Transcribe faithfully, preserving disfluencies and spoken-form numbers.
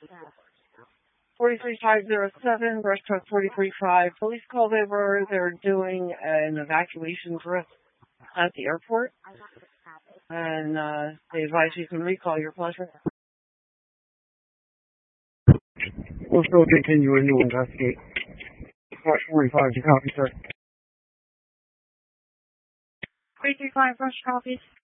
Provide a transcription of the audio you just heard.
forty-three five oh seven, brush truck forty-three five. Police called over. They're doing an evacuation drill at the airport. And uh, they advise you can recall your pleasure. We'll still continuing to investigate. Brush forty-five, you copy, sir. three three five, brush copies.